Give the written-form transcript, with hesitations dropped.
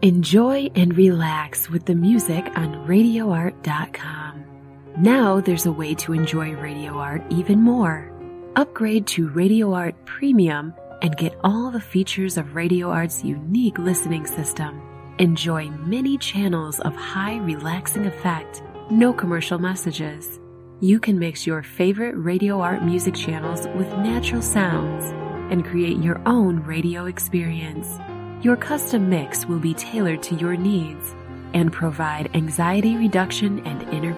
Enjoy and relax with the music on RadioArt.com. Now there's a way to enjoy Radio Art even more. Upgrade to Radio Art Premium and get all the features of Radio Art's unique listening system. Enjoy many channels of high relaxing effect, no commercial messages. You can mix your favorite Radio Art music channels with natural sounds and create your own radio experience. Your custom mix will be tailored to your needs and provide anxiety reduction and inner